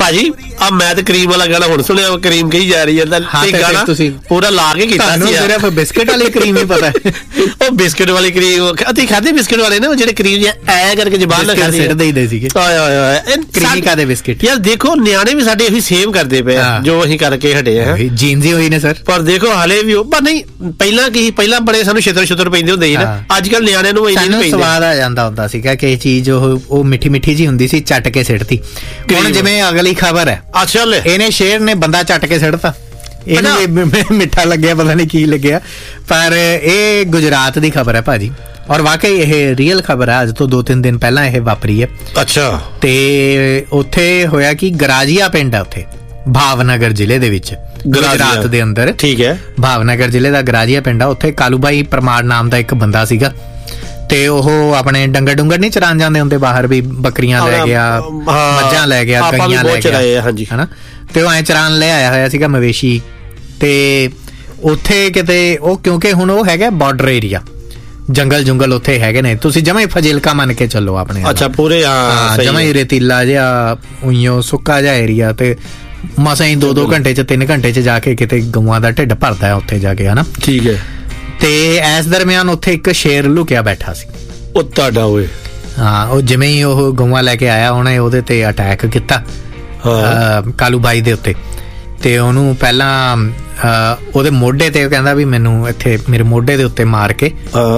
ਭਾਜੀ ਆ ਮੈਂ ਤੇ ਕਰੀਮ ਵਾਲਾ ਗਾਣਾ ਹੁਣ ਸੁਣਿਆ, ਕਰੀਮ ਕਹੀ ਜਾ ਰਹੀ ਹੈ ਗਾਣਾ ਤੁਸੀਂ ਪੂਰਾ ਲਾ ਕੇ ਕੀਤਾ ਸੀ। ਸਿਰਫ ਬਿਸਕਿਟ ਵਾਲੀ ਕਰੀਮ ਹੀ ਪਤਾ ਉਹ ਬਿਸਕਿਟ ਵਾਲੀ ਕਰੀਮ ਅਸੀਂ ਖਾਦੇ, ਬਿਸਕਿਟ ਵਾਲੇ ਨੇ ਜਿਹੜੇ ਕਰੀਮ ਐ ਕਰਕੇ ਜ਼ਬਾਨ ਨਾਲ ਸਿੱਟ ਦੇਈਦੇ ਸੀਗੇ ਕਰੀਮੀ ਕਾਦੇ ਬਿਸਕਿਟ। ਯਾਰ ਦੇਖੋ ਨਿਆਣੇ ਵੀ ਸਾਡੇ ਇਹੀ ਸੇਮ ਕਰਦੇ ਪਏ ਜੋ ਅਸੀਂ ਕਰਕੇ ਹਟੇ ਆ, ਜੀਨਸ ਹੀ ਹੋਈ ਨੇ ਸਰ। ਪਰ ਦੇਖੋ ਹਾਲੇ ਵੀ ਪਰ ਨਹੀਂ ਪਹਿਲਾਂ ਕੀ ਪਹਿਲਾਂ ਬੜੇ ਸਾਨੂੰ ਛਿੱਤਰ ਪੈਂਦੇ ਹੁੰਦੇ ਸੀ ਨਾ, ਅੱਜ ਕੱਲ ਨਿਆਣਿਆਂ ਨੂੰ ਸਵਾਦ ਆ ਜਾਂਦਾ ਹੁੰਦਾ ਸੀਗਾ ਕਿ ਇਹ ਚੀਜ਼ ਉਹ ਮਿੱਠੀ ਮਿੱਠੀ ਜੀ ਹੁੰਦੀ ਸੀ, ਚੱਟ ਕੇ ਸਿੱਟਤੀ। ਹੁਣ ਜਿਵੇਂ ਅਗਲੀ ਖਬਰ ਹੈ, ਅੱਛਾ ਇਹਨੇ ਸ਼ੇਰ ਨੇ ਬੰਦਾ ਚੱਟ ਕੇ ਸਿੱਟਤਾ, ਇਹਨੂੰ ਮਿੱਠਾ ਲੱਗਿਆ ਪਤਾ ਨਹੀਂ ਕੀ ਲੱਗਿਆ, ਪਰ ਇਹ ਗੁਜਰਾਤ ਦੀ ਖਬਰ ਹੈ ਭਾਜੀ ਔਰ ਵਾਕਈ ਇਹ ਰੀਅਲ ਖਬਰ ਹੈ। ਅੱਜ ਤੋਂ 2-3 ਦਿਨ ਪਹਿਲਾਂ ਇਹ ਵਾਪਰੀ ਹੈ। ਅੱਛਾ। ਤੇ ਉੱਥੇ ਹੋਇਆ ਕਿ ਗਰਾਜੀਆ ਪਿੰਡ ਹੈ ਉੱਥੇ ਭਾਵਨਗਰ ਜ਼ਿਲ੍ਹੇ ਦੇ ਵਿੱਚ, ਗੁਜਰਾਤ ਦੇ ਅੰਦਰ। ਠੀਕ ਹੈ। ਭਾਵਨਗਰ ਜ਼ਿਲ੍ਹੇ ਦਾ ਗਰਾਜੀਆ ਪਿੰਡ ਆ, ਉੱਥੇ ਕਾਲੂਬਾਈ ਪਰਮਾਰ ਨਾਮ ਦਾ ਇੱਕ ਬੰਦਾ ਸੀਗਾ ਤੇ ਉਹ ਆਪਣੇ ਡੰਗਰ ਨਹੀਂ ਚਰਾਉਣ ਜਾਂਦੇ ਹੁੰਦੇ ਬਾਹਰ ਵੀ, ਬੱਕਰੀਆਂ ਲੈ ਗਿਆ, ਮੱਝਾਂ ਲੈ ਗਿਆ, ਗਈਆਂ ਲੈ ਗਿਆ ਹਨਾ, ਤੇ ਉਹ ਐ ਚਰਾਉਣ ਲੈ ਆਇਆ ਹੋਇਆ ਸੀਗਾ ਮਵੇਸ਼ੀ। ਤੇ ਉੱਥੇ ਕਿਤੇ ਉਹ ਕਿਉਂਕਿ ਹੁਣ ਉਹ ਹੈਗਾ ਬਾਰਡਰ ਏਰੀਆ, ਜੰਗਲ ਉੱਥੇ ਹੈਗੇ ਨੇ, ਤੁਸੀਂ ਜਮਾਂ ਹੀ ਫਜ਼ਿਲਕਾ ਮੰਨ ਕੇ ਚੱਲੋ ਆਪਣੇ। ਅੱਛਾ ਪੂਰੇ ਜਮਾਂ ਹੀ ਰੇਤੀਲਾ ਜਿਹਾ ਉਈਓ ਸੁੱਕਾ ਜਿਹਾ ਏਰੀਆ, ਤੇ ਮਸਾਂ ਹੀ 2-2 ਘੰਟੇ ਚ 3 ਘੰਟੇ ਚ ਜਾ ਕੇ ਕਿਤੇ ਗਊਆਂ ਦਾ ਢਿੱਡ ਭਰਦਾ ਹੈ ਉੱਥੇ ਜਾ ਕੇ ਹਨਾ। ਠੀਕ ਹੈ। ਤੇ ਇਸ ਦਰਮਿਆਨ ਉੱਥੇ ਇੱਕ ਸ਼ੇਰ ਲੁਕਿਆ ਬੈਠਾ ਸੀ। ਉਹ ਤੁਹਾਡਾ ਓਏ ਹਾਂ, ਉਹ ਜਿਵੇਂ ਹੀ ਉਹ ਗਊਆਂ ਲੈ ਕੇ ਆਇਆ ਉਹਨੇ ਉਹਦੇ ਤੇ ਅਟੈਕ ਕੀਤਾ ਕਾਲੂ ਬਾਈ ਦੇ ਉੱਤੇ, ਤੇ ਉਹਨੂੰ ਪਹਿਲਾਂ ਉਹਦੇ ਮੋਢੇ ਤੇ ਕਹਿੰਦਾ ਵੀ ਮੈਨੂੰ ਇੱਥੇ ਮੇਰੇ ਮੋਢੇ ਦੇ ਉੱਤੇ ਮਾਰ ਕੇ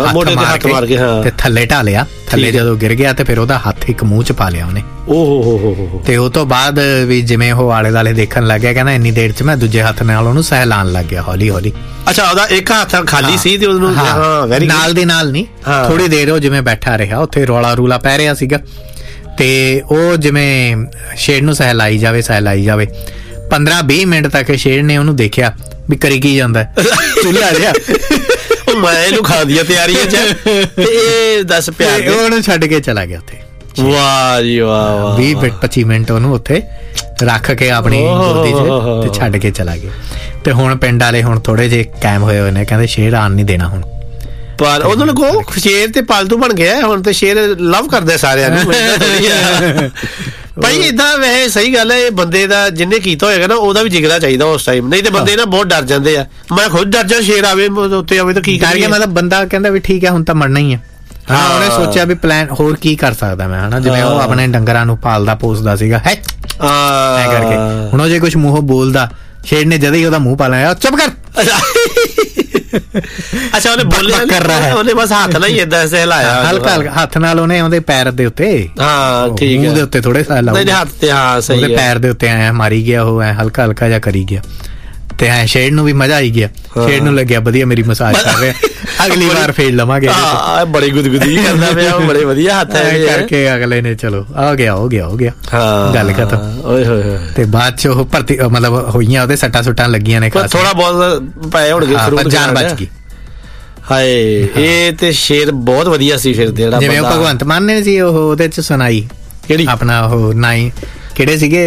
ਤੇ ਥੱਲੇ ਢਾਲਿਆ। ਥੱਲੇ ਜਦੋਂ ਗਿਰ ਗਿਆ ਤੇ ਫਿਰ ਉਹਦਾ ਹੱਥ ਇੱਕ ਮੂੰਹ ਚ ਪਾ ਲਿਆ ਉਹਨੇ। ਤੇ ਉਹ ਤੋਂ ਬਾਅਦ ਵੀ ਜਿਵੇਂ ਉਹ ਆਲੇ ਦੁਆਲੇ ਦੇਖਣ ਲੱਗ ਗਿਆ, ਕਹਿੰਦਾ ਇੰਨੀ ਦੇਰ ਚ ਮੈਂ ਦੂਜੇ ਹੱਥ ਨਾਲ ਉਹਨੂੰ ਸਹਿਲਾਣ ਲੱਗ ਗਿਆ ਹੌਲੀ ਹੌਲੀ। ਅੱਛਾ, ਉਹਦਾ ਇੱਕ ਹੱਥ ਖਾਲੀ ਸੀ ਤੇ ਉਹਨੂੰ ਨਾਲ ਦੀ ਨਾਲ ਨਹੀਂ, ਥੋੜੀ ਦੇਰ ਉਹ ਜਿਵੇਂ ਬੈਠਾ ਰਿਹਾ ਉੱਥੇ, ਰੌਲਾ ਰੂਲਾ ਪੈ ਰਿਹਾ ਸੀਗਾ, ਤੇ ਉਹ ਜਿਵੇਂ ਸ਼ੇਰ ਨੂੰ ਸਹਿਲਾਈ ਜਾਵੇ 15-20 ਮਿੰਟ ਤੱਕ ਸ਼ੇਰ ਨੇ ਉਹਨੂੰ ਦੇਖਿਆ ਵੀ ਕਰੀ ਕੀ ਜਾਂਦਾ ਚੁੱਲ੍ਹਾ ਜਿਹਾ, ਮੈਂ ਇਹਨੂੰ ਖਾ ਦਿਆ ਤਿਆਰੀ ਤੇ ਦੱਸ ਪਿਆਰ ਉਹਨੂੰ ਛੱਡ ਕੇ ਚਲਾ ਗਿਆ ਉੱਥੇ। ਵਾਹ ਜੀ ਵਾਹ। 20-25 ਮਿੰਟ ਉਹਨੂੰ ਉੱਥੇ ਰੱਖ ਕੇ ਆਪਣੀ ਗੋਦੀ 'ਚ ਤੇ ਛੱਡ ਕੇ ਚਲਾ ਗਿਆ। ਤੇ ਹੁਣ ਪਿੰਡ ਵਾਲੇ ਹੁਣ ਥੋੜੇ ਜਿਹੇ ਕਾਇਮ ਹੋਏ ਨੇ, ਕਹਿੰਦੇ ਸ਼ੇਰ ਆਣ ਨਹੀਂ ਦੇਣਾ ਹੁਣ। ਪਰ ਉਹਨਾਂ ਨੂੰ ਕਹੋ ਸ਼ੇਰ ਤੇ ਪਾਲਤੂ ਬਣ ਗਿਆ ਹੁਣ, ਤੇ ਸ਼ੇਰ ਲਵ ਕਰਦੇ ਸਾਰਿਆਂ ਨੂੰ ਭਾਈ। ਏਦਾਂ ਵੈਸੇ ਸਹੀ ਗੱਲ ਹੈ, ਇਹ ਬੰਦੇ ਦਾ ਜਿਹਨੇ ਕੀਤਾ ਹੋਏਗਾ ਨਾ ਉਹਦਾ ਵੀ ਜਿਗਰਾ ਚਾਹੀਦਾ ਉਸ ਟਾਈਮ, ਨਹੀਂ ਤੇ ਬੰਦੇ ਨਾ ਬਹੁਤ ਡਰ ਜਾਂਦੇ ਆ। ਮੈਂ ਖੁਦ ਡਰ ਜਾ, ਸ਼ੇਰ ਆਵੇ ਉੱਤੇ ਆਵੇ ਤਾਂ ਕੀ ਕਰੀਏ। ਮਤਲਬ ਬੰਦਾ ਕਹਿੰਦਾ ਵੀ ਠੀਕ ਹੈ ਹੁਣ ਤਾਂ ਮਰਨਾ ਹੀ ਹੈ। ਉਹਨੇ ਸੋਚਿਆ ਵੀ ਪਲਾਨ ਹੋਰ ਕੀ ਕਰ ਸਕਦਾ ਮੈਂ ਹਨਾ, ਜਿਵੇਂ ਉਹ ਆਪਣੇ ਡੰਗਰਾਂ ਨੂੰ ਪਾਲਦਾ ਪੋਸਦਾ ਸੀਗਾ ਹੈ ਕਰਕੇ। ਹੁਣ ਉਹ ਜੇ ਕੁਛ ਮੂੰਹੋਂ ਬੋਲਦਾ, ਸ਼ੇਰ ਨੇ ਜਦ ਹੀ ਉਹਦਾ ਮੂੰਹ ਪਾ ਲਿਆ, ਚੁੱਪ ਕਰ। ਅੱਛਾ, ਉਹਨੇ ਬੋਲਿਆ ਕਰ ਰਿਹਾ, ਉਹਨੇ ਬਸ ਹੱਥ ਨਾਲ ਹੀ ਏਦਾਂ ਸਹਿਲਾਇਆ, ਹਲਕਾ ਹੱਥ ਨਾਲ ਉਹਨੇ ਉਹਦੇ ਪੈਰ ਦੇ ਉੱਤੇ, ਠੀਕ ਹੈ, ਮੂੰਹ ਦੇ ਉੱਤੇ ਥੋੜੇ ਹੱਥ ਤੇ, ਉਹਦੇ ਪੈਰ ਦੇ ਉੱਤੇ ਐ ਮਾਰੀ ਗਿਆ, ਉਹ ਐ ਹਲਕਾ ਜਿਹਾ ਕਰੀ ਗਿਆ। ਤੇ ਐ ਸ਼ੇਰ ਨੂੰ ਵੀ ਮਜ਼ਾ ਆਈ ਗਿਆ, ਸ਼ੇਰ ਨੂੰ ਲੱਗਿਆ ਵਧੀਆ ਮੇਰੀ ਮਸਾਜ ਕਰ ਰਿਹਾ, ਅਗਲੀ ਵਾਰ ਫੇਰ ਲਵਾਂਗੇ। ਬੜੀ ਗੁਦਗੁਦੀ ਕਰਦਾ ਪਿਆ, ਬੜੇ ਵਧੀਆ ਹੱਥ ਕਰਕੇ ਅਗਲੇ ਨੇ ਚਲੋ ਆ ਗਿਆ ਗੱਲ ਖਤਮ। ਓਏ ਹੋਏ। ਤੇ ਬਾਅਦ ਚ ਉਹ ਭਰਤੀ ਮਤਲਬ ਹੋਈਆਂ, ਉਹਦੇ ਸੱਟਾਂ ਸੁੱਟਾਂ ਲੱਗੀਆਂ ਨੇ, ਥੋੜਾ ਬਹੁਤ ਪਏ ਹੋਣਗੇ, ਜਾਨ ਬਚ ਗਈ। ਹਾਏ, ਇਹ ਤੇ ਸ਼ੇਰ ਬਹੁਤ ਵਧੀਆ ਸੀ ਫਿਰ ਜਿਹੜਾ ਜਿਵੇਂ ਉਹ ਭਗਵੰਤ ਮਾਨ ਨੇ ਸੀ ਉਹ ਉਹਦੇ ਚ ਸੁਣਾਈ, ਕਿਹੜੀ ਆਪਣਾ ਉਹ ਨਾਈ ਕਿਹੜੇ ਸੀਗੇ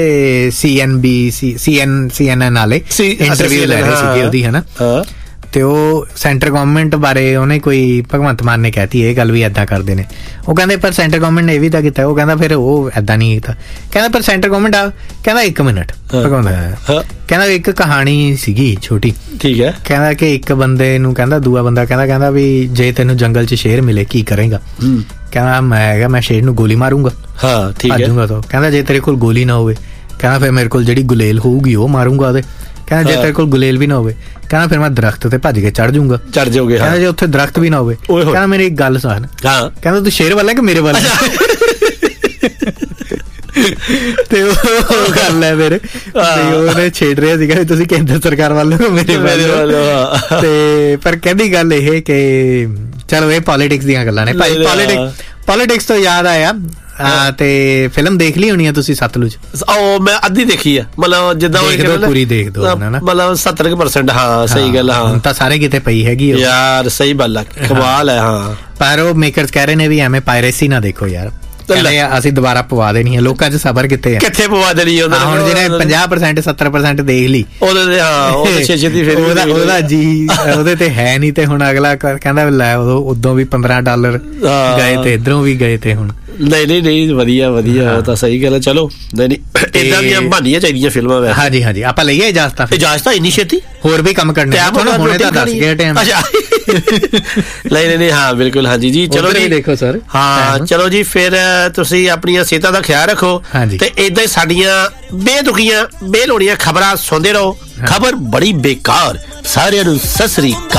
CNN ਵਾਲੇ ਇੰਟਰਵਿਊ ਲੈ ਰਹੇ ਸੀਗੇ ਉਹਦੀ ਹਨਾ, ਤੇ ਉਹ ਸੈਂਟਰ ਗਵਰਨਮੈਂਟ ਬਾਰੇ ਉਹਨੇ ਕੋਈ ਭਗਵੰਤ ਮਾਨ ਨੇ ਕਹਿਤੀ ਇਹ ਗੱਲ ਵੀ ਏਦਾਂ ਕਰਦੇ ਨੇ। ਉਹ ਕਹਿੰਦੇ ਪਰ ਸੈਂਟਰ ਗਵਰਨਮੈਂਟ ਨੇ ਇਹ ਵੀ ਤਾਂ ਕੀਤਾ। ਉਹ ਕਹਿੰਦਾ ਫਿਰ ਉਹ ਏਦਾਂ ਨਹੀਂ ਕੀਤਾ। ਕਹਿੰਦਾ ਪਰ ਸੈਂਟਰ ਗਵਰਨਮੈਂਟ ਆ, ਕਹਿੰਦਾ 1 ਮਿੰਟ ਭਗਵੰਤ ਕਹਿੰਦਾ ਇੱਕ ਕਹਾਣੀ ਸੀਗੀ ਛੋਟੀ, ਠੀਕ ਹੈ, ਕਹਿੰਦਾ ਕਿ ਇੱਕ ਬੰਦੇ ਨੂੰ ਕਹਿੰਦਾ ਦੂਆ ਬੰਦਾ ਕਹਿੰਦਾ ਵੀ ਜੇ ਤੈਨੂੰ ਜੰਗਲ 'ਚ ਸ਼ੇਰ ਮਿਲੇ ਕੀ ਕਰੇਗਾ? ਕਹਿੰਦਾ ਮੈਂ ਸ਼ੇਰ ਨੂੰ ਗੋਲੀ ਮਾਰੂੰਗਾ, ਭੱਜੂਗਾ। ਤਾਂ ਕਹਿੰਦਾ ਜੇ ਤੇਰੇ ਕੋਲ ਗੋਲੀ ਨਾ ਹੋਵੇ, ਕਹਿੰਦਾ ਫਿਰ ਮੇਰੇ ਕੋਲ ਜਿਹੜੀ ਗੁਲੇਲ ਹੋਊਗੀ ਉਹ ਮਾਰੂੰਗਾ ਉਹਦੇ। ਕਹਿੰਦਾ ਜੇ ਤੇਰੇ ਕੋਲ ਗੁਲੇਲ ਵੀ ਨਾ ਹੋਵੇ, ਕਹਿੰਦਾ ਫਿਰ ਮੈਂ ਦਰਖਤ ਤੇ ਭੱਜ ਕੇ ਚੜ ਜਾਊਂਗਾ। ਕਹਿੰਦਾ ਜੇ ਉੱਥੇ ਦਰਖਤ ਵੀ ਨਾ ਹੋਵੇ, ਕਹਿੰਦਾ ਮੇਰੀ ਇੱਕ ਗੱਲ ਸੁਣ, ਕਹਿੰਦਾ ਤੂੰ ਸ਼ੇਰ ਵਾਲਾ ਕਿ ਮੇਰੇ ਵਾਲਾ? ਤੇ ਉਹ ਗੱਲ ਹੈ ਮੇਰੇ, ਉਹਨੇ ਛੇੜ ਰਿਹਾ ਸੀਗਾ ਤੁਸੀਂ ਕੇਂਦਰ ਸਰਕਾਰ ਵੱਲੋਂ ਮੇਰੇ ਵੱਲੋਂ। ਤੇ ਪਰ ਕਹਿੰਦੀ ਗੱਲ ਇਹ ਕਿ ਚਲੋ ਇਹ ਪੋਲੀਟਿਕਸ ਦੀਆਂ ਗੱਲਾਂ ਨੇ ਭਾਈ। ਪੋਲੀਟਿਕਸ ਤੋਂ ਯਾਦ ਆਇਆ, ਤੇ ਫਿਲਮ ਦੇਖ ਲਈ ਹੋਣੀ ਆ ਤੁਸੀਂ ਸਤਲੁਜ? ਉਹ ਮੈਂ ਅੱਧੀ ਦੇਖੀ ਆ, ਮਤਲਬ ਜਿੱਦਾਂ ਪੂਰੀ ਦੇਖ ਦੋ ਮਤਲਬ 70%। ਹਾਂ ਸਹੀ ਗੱਲ, ਹਾਂ ਤਾਂ ਸਾਰੇ ਕਿਤੇ ਪਈ ਹੈਗੀ ਯਾਰ, ਸਹੀ ਗੱਲ ਆ, ਕਮਾਲ ਹੈ। ਹਾਂ ਪਰ ਉਹ ਮੇਕਰਸ ਕਹਿ ਰਹੇ ਨੇ ਵੀ ਐਵੇਂ ਪਾਇਰੇਸੀ ਨਾ ਦੇਖੋ ਯਾਰ, ਅਸੀਂ ਦੁਬਾਰਾ ਪਵਾ ਦੇਣੀ ਹੈ। ਲੋਕਾਂ 'ਚ ਸਬਰ ਕਿੱਥੇ ਪਵਾ ਦੇਣੀ? ਹੁਣ ਜਿਹਨੇ 50% 70% ਦੇਖ ਲਈ ਉਹਦਾ ਜੀ ਉਹਦੇ ਤੇ ਹੈ ਨੀ, ਤੇ ਹੁਣ ਅਗਲਾ ਕਹਿੰਦਾ ਲੈ ਉਦੋਂ ਵੀ $15 ਗਏ ਤੇ ਇੱਧਰੋਂ ਵੀ ਗਏ, ਤੇ ਹੁਣ ਨਹੀਂ ਵਧੀਆ ਉਹ ਤਾਂ ਸਹੀ ਗੱਲ ਹੈ। ਚਲੋ ਨਹੀਂ ਇਦਾਂ ਦੀਆਂ ਬਣਨੀਆਂ ਚਾਹੀਦੀਆਂ ਫਿਲਮਾਂ ਵੈਸੇ। ਹਾਂਜੀ ਆਪਾਂ ਲਈਏ ਇਜਾਜ਼ਤ ਇੰਨੀ ਛੇਤੀ ਹੋਰ ਵੀ ਕੰਮ ਕਰਨੇ ਹੁਣੇ ਤਾਂ ਦੱਸ ਗਿਆ ਟਾਈਮ। ਨਹੀਂ ਹਾਂ ਬਿਲਕੁਲ ਹਾਂਜੀ ਜੀ। ਚਲੋ ਜੀ ਦੇਖੋ ਸਰ। ਹਾਂ ਚਲੋ ਜੀ ਫਿਰ ਤੁਸੀਂ ਆਪਣੀਆਂ ਸਿਹਤਾਂ ਦਾ ਖਿਆਲ ਰੱਖੋ ਤੇ ਏਦਾਂ ਹੀ ਸਾਡੀਆਂ ਬੇਤੁਕੀਆਂ ਬੇਲੋੜੀਆਂ ਖਬਰਾਂ ਸੁਣਦੇ ਰਹੋ। ਖਬਰ ਬੜੀ ਬੇਕਾਰ। ਸਾਰਿਆਂ ਨੂੰ ਸਤਿ ਸ੍ਰੀ ਅਕਾਲ।